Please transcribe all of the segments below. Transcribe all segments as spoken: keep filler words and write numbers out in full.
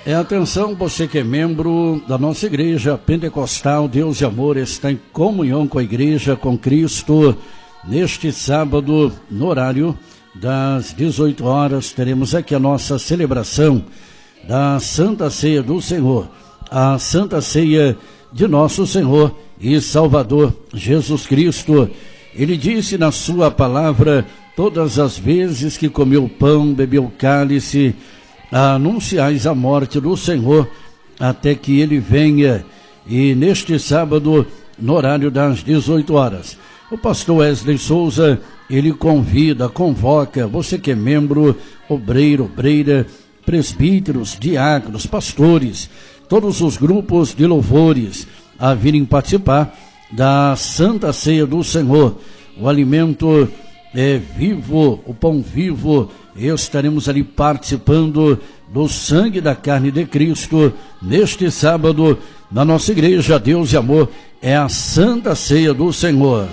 É, atenção, você que é membro da nossa igreja pentecostal, Deus e Amor está em comunhão com a igreja, com Cristo. Neste sábado, no horário das dezoito horas, teremos aqui a nossa celebração da Santa Ceia do Senhor, a Santa Ceia de nosso Senhor e Salvador Jesus Cristo. Ele disse na sua palavra: todas as vezes que comeu pão, bebeu o cálice, anunciais a morte do Senhor até que ele venha. E neste sábado, no horário das dezoito horas, o pastor Wesley Souza, ele convida, convoca você que é membro, obreiro, obreira, presbíteros, diáconos, pastores, todos os grupos de louvores a virem participar da Santa Ceia do Senhor. O alimento é vivo, o pão vivo. Estaremos ali participando do sangue da carne de Cristo neste sábado na nossa igreja. Deus e Amor é a Santa Ceia do Senhor.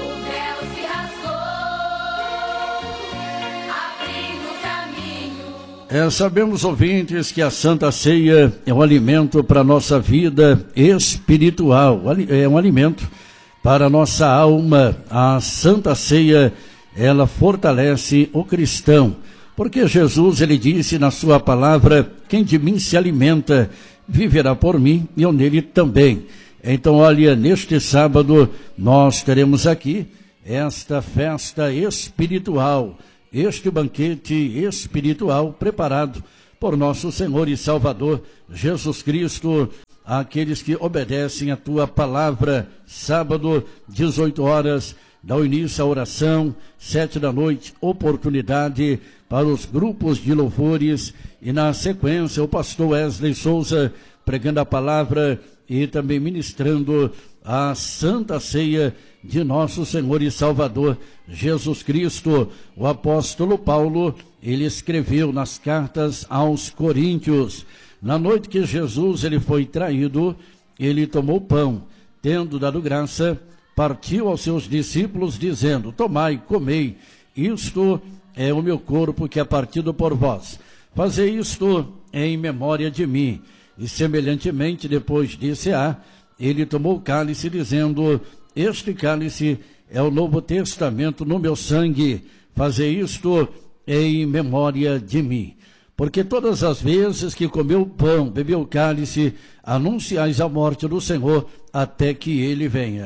É, sabemos, ouvintes, que a Santa Ceia é um alimento para a nossa vida espiritual, é um alimento para a nossa alma. A Santa Ceia, ela fortalece o cristão, porque Jesus, ele disse na sua palavra: quem de mim se alimenta, viverá por mim, e eu nele também. Então, olha, neste sábado, nós teremos aqui esta festa espiritual, este banquete espiritual preparado por nosso Senhor e Salvador Jesus Cristo, aqueles que obedecem a tua palavra. Sábado, dezoito horas, dá o início à oração, sete da noite, oportunidade para os grupos de louvores, e na sequência o pastor Wesley Souza pregando a palavra e também ministrando a Santa Ceia de nosso Senhor e Salvador Jesus Cristo. O apóstolo Paulo, ele escreveu nas cartas aos Coríntios: na noite que Jesus ele foi traído, ele tomou pão, tendo dado graça, partiu aos seus discípulos, dizendo: tomai, comei, isto é o meu corpo que é partido por vós. Fazei isto em memória de mim. E semelhantemente, depois de cear, ele tomou o cálice, dizendo: este cálice é o Novo Testamento no meu sangue. Fazei isto em memória de mim. Porque todas as vezes que comeu o pão, bebeu o cálice, anunciais a morte do Senhor até que ele venha.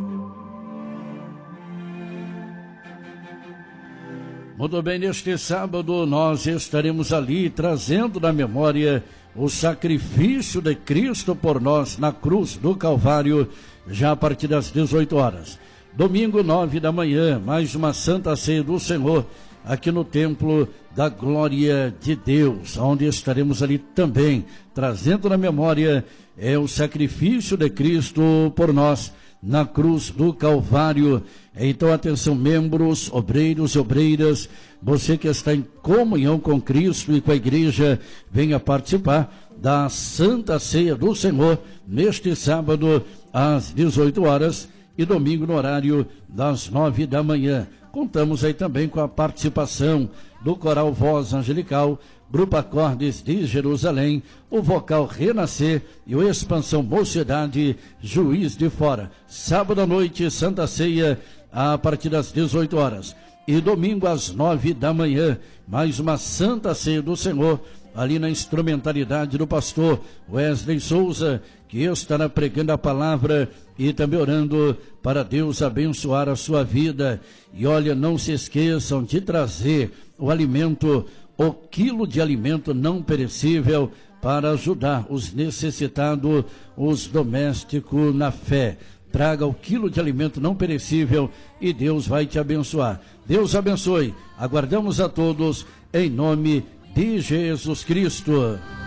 Muito bem, neste sábado nós estaremos ali trazendo na memória o sacrifício de Cristo por nós na cruz do Calvário, já a partir das dezoito horas. Domingo, nove da manhã, mais uma Santa Ceia do Senhor, aqui no Templo da Glória de Deus, onde estaremos ali também trazendo na memória é o sacrifício de Cristo por nós na cruz do Calvário. Então, atenção, membros, obreiros e obreiras, você que está em comunhão com Cristo e com a igreja, venha participar da Santa Ceia do Senhor neste sábado às dezoito horas e domingo no horário das nove da manhã. Contamos aí também com a participação do Coral Voz Angelical, Grupo Acordes de Jerusalém, o Vocal Renascer e o Expansão Mocidade Juiz de Fora. Sábado à noite, Santa Ceia a partir das dezoito horas. E domingo às nove da manhã, mais uma Santa Ceia do Senhor, ali na instrumentalidade do pastor Wesley Souza, que estará pregando a palavra e também orando para Deus abençoar a sua vida. E olha, não se esqueçam de trazer o alimento, o quilo de alimento não perecível, para ajudar os necessitados, os domésticos na fé. Traga o quilo de alimento não perecível e Deus vai te abençoar. Deus abençoe. Aguardamos a todos em nome de Jesus Cristo.